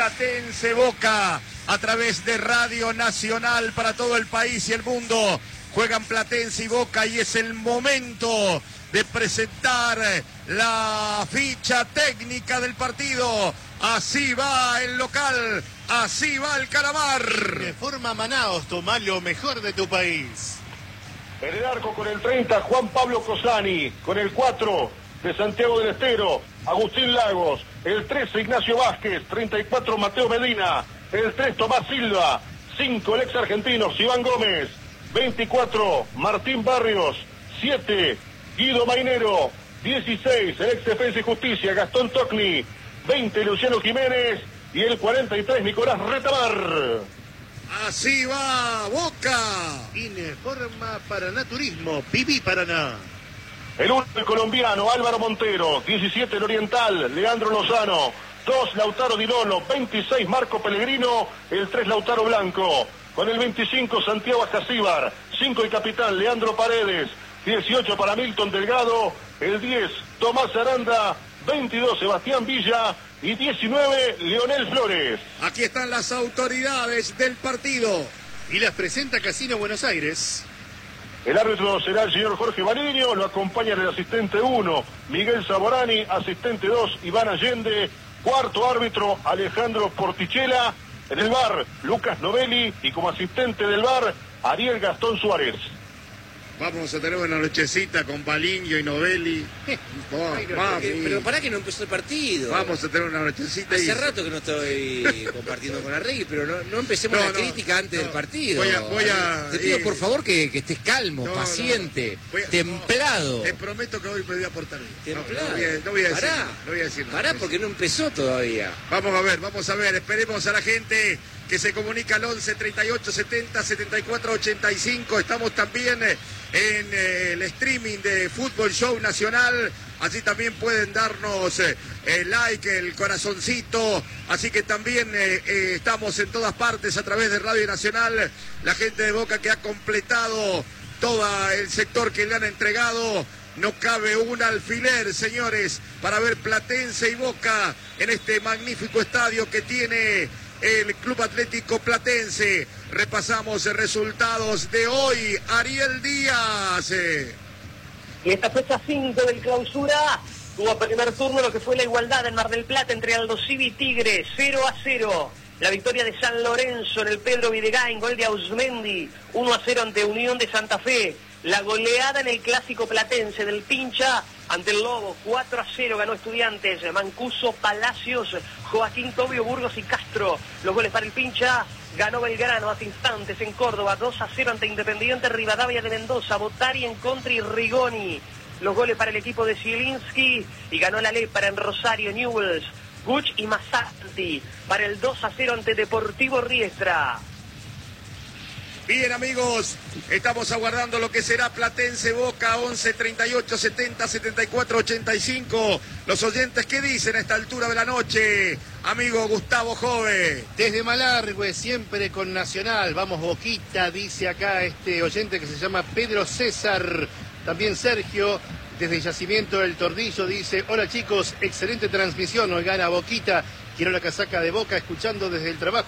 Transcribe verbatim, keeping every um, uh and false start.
Platense Boca a través de Radio Nacional para todo el país y el mundo. Juegan Platense y Boca y es el momento de presentar la ficha técnica del partido. Así va el local, así va el Calamar. Reforma Manaos, toma lo mejor de tu país. En el arco con el treinta, Juan Pablo Cosani. Con el cuatro, de Santiago del Estero, Agustín Lagos. El trece, Ignacio Vázquez. treinta y cuatro, Mateo Medina. El tres, Tomás Silva. cinco, el ex argentino, Iván Gómez. veinticuatro, Martín Barrios. siete, Guido Mainero. dieciséis, el ex Defensa y Justicia, Gastón Tocni. veinte, Luciano Jiménez. Y el cuarenta y tres, Nicolás Retamar. Así va Boca. Informa Paraná Turismo, Viví Paraná. El uno, el colombiano, Álvaro Montero. diecisiete, el oriental, Leandro Lozano. dos, Lautaro Di Lolo. veintiséis, Marco Pellegrino. El tres, Lautaro Blanco. Con el veinticinco, Santiago Ascasíbar. cinco, el capitán, Leandro Paredes. dieciocho, para Milton Delgado. El diez, Tomás Aranda. veintidós, Sebastián Villa. Y diecinueve, Leonel Flores. Aquí están las autoridades del partido. Y las presenta Casino Buenos Aires. El árbitro será el señor Jorge Bariño, lo acompaña el asistente uno, Miguel Saborani, asistente dos, Iván Allende, cuarto árbitro, Alejandro Portichela, en el V A R, Lucas Novelli, y como asistente del V A R, Ariel Gastón Suárez. Vamos a tener una nochecita con Baliño y Novelli. Oh, Ay, no, porque, pero pará que no empezó el partido. Vamos a tener una nochecita. Hace y... rato que no estoy compartiendo con Arregui, pero no, no empecemos no, la no, crítica antes no, del partido. Voy a, voy a, te pido eh, por favor que, que estés calmo, no, paciente, no, a, templado. No, te prometo que hoy me voy a portar bien. Templado. No, no, voy a, no voy a decir, pará, no voy a decir nada. Pará porque no empezó todavía. Vamos a ver, vamos a ver. Esperemos a la gente que se comunica al once, treinta y ocho, setenta, setenta y cuatro, ochenta y cinco. Estamos también en eh, el streaming de Fútbol Show Nacional. Así también pueden darnos eh, el like, el corazoncito. Así que también eh, eh, estamos en todas partes a través de Radio Nacional. La gente de Boca que ha completado todo el sector que le han entregado. No cabe un alfiler, señores, para ver Platense y Boca en este magnífico estadio que tiene el Club Atlético Platense. Repasamos resultados de hoy. Ariel Díaz. Y esta fecha cinco del clausura tuvo primer turno lo que fue la igualdad en Mar del Plata entre Aldo Civi y Tigre, cero a cero. La victoria de San Lorenzo en el Pedro Videgain, gol de Ausmendi, uno a cero ante Unión de Santa Fe. La goleada en el clásico platense del Pincha ante el Lobo, cuatro a cero ganó Estudiantes, Mancuso, Palacios, Joaquín Tobio, Burgos y Castro. Los goles para el Pincha, ganó Belgrano hace instantes en Córdoba, dos a cero ante Independiente Rivadavia de Mendoza, Botari en contra y Rigoni. Los goles para el equipo de Zielinski y ganó la Lepra en Rosario, Newells, Guch y Masanti para el dos a cero ante Deportivo Riestra. Bien, amigos, estamos aguardando lo que será Platense Boca, once, treinta y ocho, setenta, setenta y cuatro, ochenta y cinco. Los oyentes, ¿qué dicen a esta altura de la noche? Amigo Gustavo Jove. Desde Malargüe, siempre con Nacional. Vamos, Boquita, dice acá este oyente que se llama Pedro César. También Sergio, desde Yacimiento del Tordillo, dice: hola chicos, excelente transmisión, hoy gana Boquita. Quiero la casaca de Boca, escuchando desde el trabajo.